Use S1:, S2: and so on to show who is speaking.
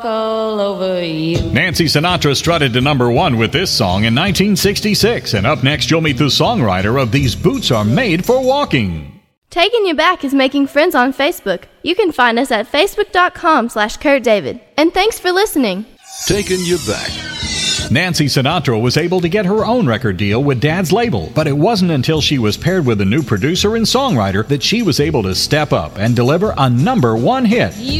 S1: all over you.
S2: Nancy Sinatra strutted to number one with this song in 1966. And up next, you'll meet the songwriter of These Boots Are Made for Walking.
S3: Taking You Back is making friends on Facebook. You can find us at facebook.com/KurtDavid. And thanks for listening.
S4: Taking You Back.
S2: Nancy Sinatra was able to get her own record deal with Dad's label, but it wasn't until she was paired with a new producer and songwriter that she was able to step up and deliver a number one hit.